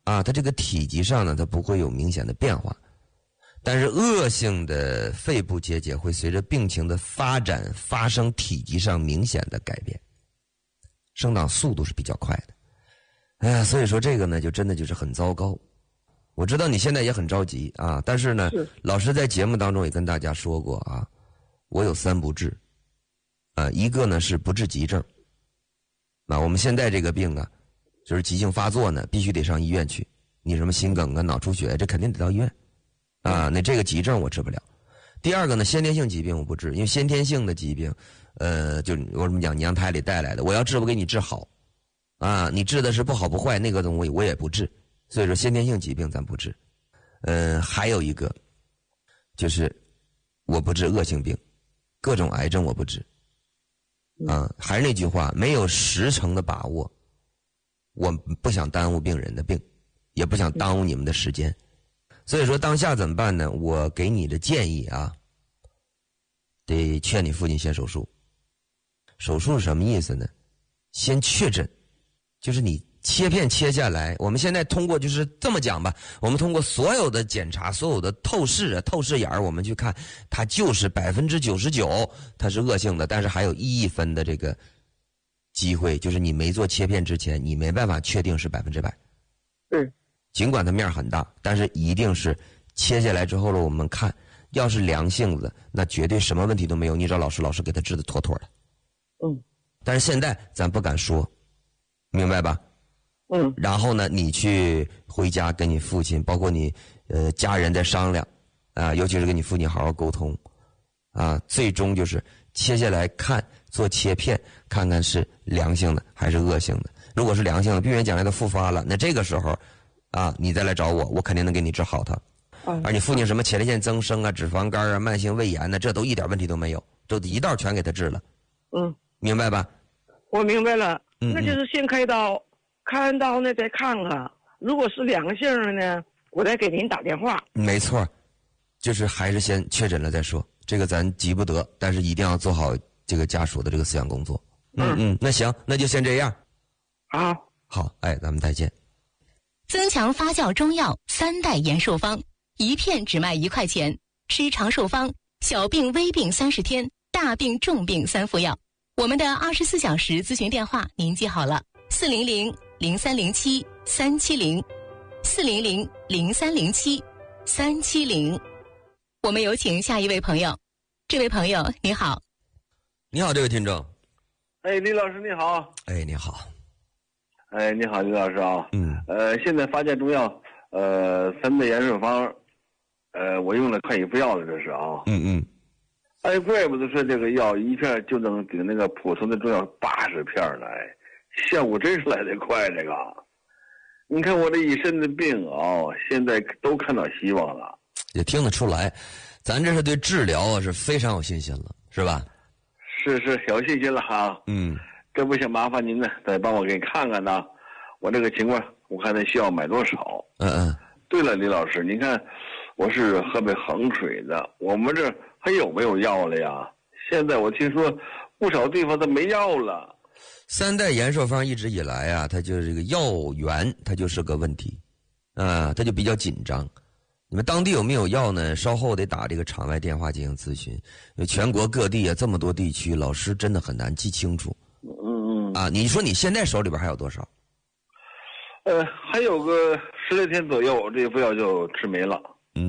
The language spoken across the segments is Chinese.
啊，它这个体积上呢，它不会有明显的变化。但是恶性的肺部结节会随着病情的发展发生体积上明显的改变，生长速度是比较快的。哎呀，所以说这个呢，就真的就是很糟糕。我知道你现在也很着急啊，但是呢，老师在节目当中也跟大家说过啊，我有3不治啊，一个呢是不治急症。我们现在这个病啊，就是急性发作呢，必须得上医院去。你什么心梗啊、脑出血，这肯定得到医院。啊，那这个急症我治不了。第二个呢，先天性疾病我不治，因为先天性的疾病，就我怎么讲，娘胎里带来的，我要治我给你治好，啊，你治的是不好不坏，那个东西我也不治，所以说先天性疾病咱不治。还有一个就是我不治恶性病，各种癌症我不治。啊，还是那句话，没有10成的把握，我不想耽误病人的病，也不想耽误你们的时间。所以说当下怎么办呢？我给你的建议啊，得劝你父亲先手术。手术是什么意思呢？先确诊，就是你切片切下来，我们现在通过就是这么讲吧，我们通过所有的检查，所有的透视眼儿，我们去看，它就是99%它是恶性的，但是还有1亿分的这个机会，就是你没做切片之前，你没办法确定是100%。尽管它面很大，但是一定是切下来之后了，我们看，要是良性的，那绝对什么问题都没有，你找老师给他治的妥妥的。但是现在咱不敢说，明白吧？然后呢，你去回家跟你父亲，包括你家人在商量啊，尤其是跟你父亲好好沟通啊，最终就是切下来看，做切片，看看是良性的还是恶性的。如果是良性的，病人将来都复发了，那这个时候啊，你再来找我，我肯定能给你治好它。而你父亲什么前列腺增生啊、脂肪肝啊、慢性胃炎呢，这都一点问题都没有，都一道全给他治了。明白吧？ 我明白了。那就是先开刀，开完刀呢再看看，如果是良性的呢，我再给您打电话。 没错，就是还是先确诊了再说，这个咱急不得，但是一定要做好这个家属的这个思想工作。那行，那就先这样。好，哎，咱们再见。 增强发酵中药3代延寿方，一片只卖1块钱，吃长寿方，小病微病30天，大病重病3副药。我们的24小时咨询电话您记好了，400-0307-370，400-0307-370。我们有请下一位朋友。这位朋友你好。 你好，这位听众。 李老师你好。 你好。 你好，李老师啊。现在发现中药3代延寿方，我用了快1副药了，这是啊。怪不得说这个药1片就能顶那个普通的中药80片了，效果真是来得快。这个，你看我这一身的病啊，现在都看到希望了。 也听得出来，咱这是对治疗啊是非常有信心了，是吧？ 是有信心了哈。这不想麻烦您呢，再帮我给你看看呢，我这个情况，我看他需要买多少。对了，李老师，您看，我是河北衡水的，我们这还有没有药了呀？现在我听说不少地方都没药了。 3代延寿方一直以来啊，它就是这个药源，它就是个问题，它就比较紧张。你们当地有没有药呢？稍后得打这个场外电话进行咨询。因为全国各地啊，这么多地区，老师真的很难记清楚。你说你现在手里边还有多少？ 还有个10来天左右，这副药就吃没了。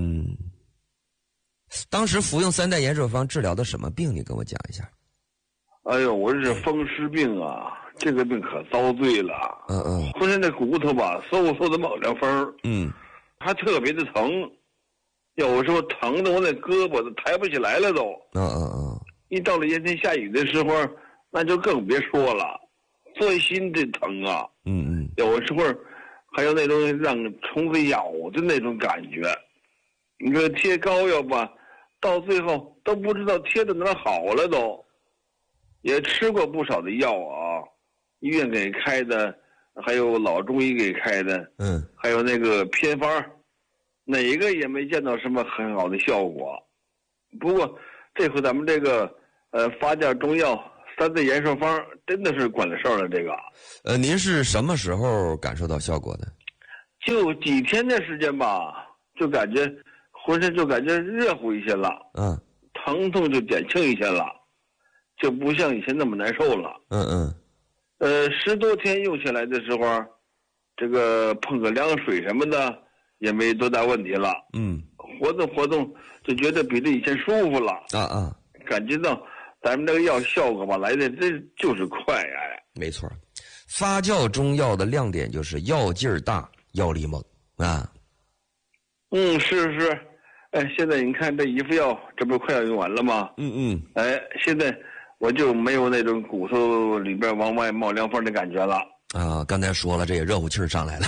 当时服用3代延寿方治疗的什么病？你跟我讲一下。 我这是风湿病啊，这个病可遭罪了。浑身的骨头吧，嗖嗖的冒着风。还特别的疼，有时候疼的我那胳膊都抬不起来了都。一到了炎天下雨的时候，那就更别说了，钻心的疼啊。有时候还有那种让虫子咬的那种感觉。你说贴膏药吧，到最后都不知道贴的哪好了都。也吃过不少的药啊，医院给开的，还有老中医给开的，还有那个偏方，哪个也没见到什么很好的效果。不过这回咱们这个发酵中药3代延寿方真的是管了事儿了。这个您是什么时候感受到效果的？ 就几天的时间吧，就感觉浑身就感觉热乎一些了，疼痛就减轻一些了，就不像以前那么难受了。10多天用下来的时候，这个碰个凉水什么的也没多大问题了。活动活动就觉得比这以前舒服了。感觉到咱们这个药效果吧来的这就是快哎。 没错，发酵中药的亮点就是药劲儿大，药力猛啊。 是。现在你看这一副药，这不是快要用完了吗？现在我就没有那种骨头里边往外冒凉风的感觉了。 刚才说了，这也热乎气儿上来了。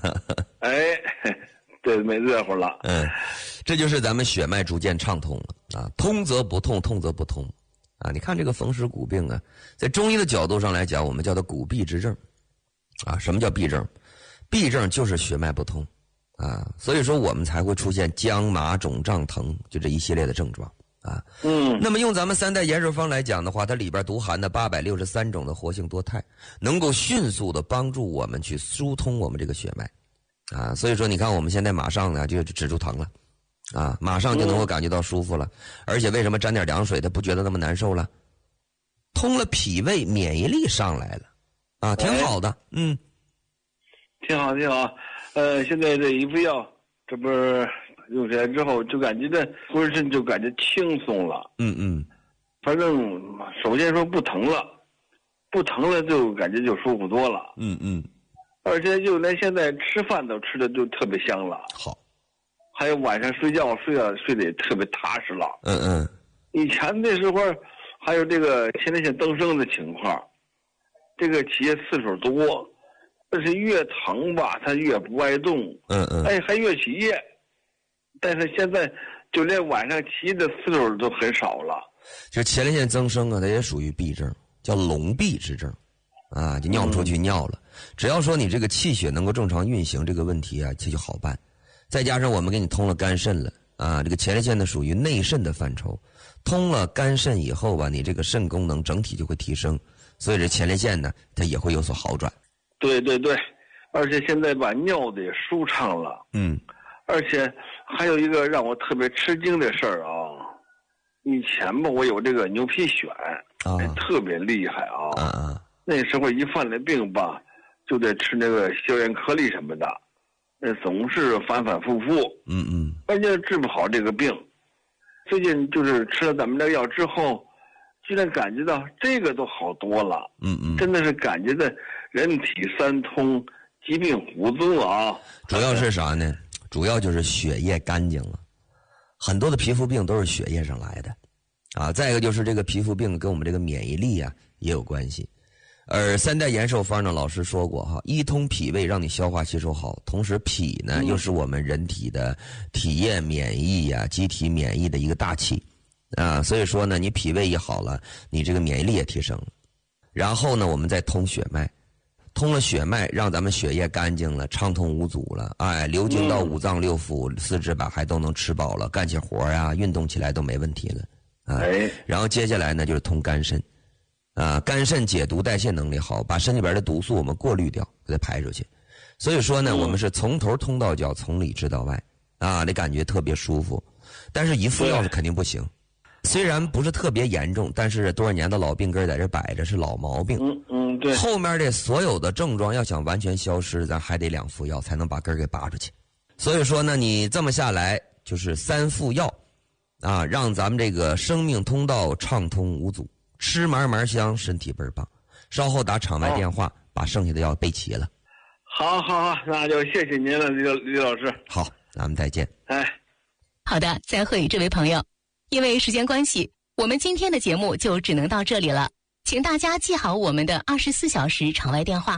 对，没热乎了。 这就是咱们血脉逐渐畅通了啊，通则不痛，痛则不通啊。你看这个风湿骨病啊，在中医的角度上来讲，我们叫它骨闭之症啊。什么叫闭症？闭症就是血脉不通啊，所以说我们才会出现僵麻肿胀疼，就这一系列的症状啊。那么用咱们3代延寿方来讲的话，它里边独含的863种的活性多肽，能够迅速的帮助我们去疏通我们这个血脉啊。所以说你看我们现在马上呢就止住疼了啊，马上就能够感觉到舒服了。而且为什么沾点凉水它不觉得那么难受了？通了脾胃，免疫力上来了啊，挺好的。 挺好。现在这一副药，这不是用起来之后，就感觉这浑身就感觉轻松了。反正首先说不疼了就感觉就舒服多了。而且就连现在吃饭都吃的就特别香了。 好， 还有晚上睡觉睡得也特别踏实了。以前那时候还有这个前列腺增生的情况，这个起夜次数多，但是越疼吧它越不爱动。还越起夜，但是现在就连晚上起夜的次数都很少了。 就前列腺增生啊，它也属于闭症，叫笼闭之症啊，就尿不出去尿了。只要说你这个气血能够正常运行，这个问题啊这就好办。再加上我们给你通了肝肾了啊，这个前列腺呢属于内肾的范畴，通了肝肾以后吧，你这个肾功能整体就会提升，所以这前列腺呢它也会有所好转。 对，而且现在吧尿的也舒畅了。而且还有一个让我特别吃惊的事儿啊，以前吧我有这个牛皮癣特别厉害啊。那时候一犯了病吧，就得吃那个消炎颗粒什么的，总是反反复复。关键治不好这个病。最近就是吃了咱们这药之后，居然感觉到这个都好多了。真的是感觉的人体三通，疾病无踪啊。 主要是啥呢？主要就是血液干净了，很多的皮肤病都是血液上来的啊。再一个就是这个皮肤病跟我们这个免疫力啊也有关系。而3代延寿方呢，老师说过哈，一通脾胃让你消化吸收好，同时脾呢又是我们人体的体液免疫呀、机体免疫的一个大器啊。所以说呢，你脾胃一好了，你这个免疫力也提升了。然后呢，我们再通血脉。通了血脉，让咱们血液干净了，畅通无阻了，流经到五脏六腑、四肢百骸都能吃饱了，干起活呀、运动起来都没问题了然后接下来呢，就是通肝肾肝肾解毒代谢能力好，把身里边的毒素我们过滤掉，给它排出去。所以说呢，我们是从头通到脚，从里治到外你感觉特别舒服。但是一副药是肯定不行，虽然不是特别严重，但是多少年的老病根在这摆着，是老毛病。 对。 后面这所有的症状要想完全消失，咱还得2副药才能把根给拔出去。所以说呢，你这么下来就是3副药让咱们这个生命通道畅通无阻，吃嘛嘛香，身体倍儿棒。稍后打场外电话，把剩下的药备齐了。 好，那就谢谢您了，李老师。 好，咱们再见。 好的，再会，这位朋友。因为时间关系，我们今天的节目就只能到这里了。请大家记好我们的24小时场外电话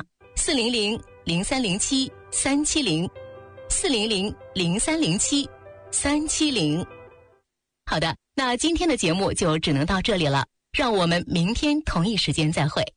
：400-0307-370，400-0307-370。好的，那今天的节目就只能到这里了，让我们明天同一时间再会。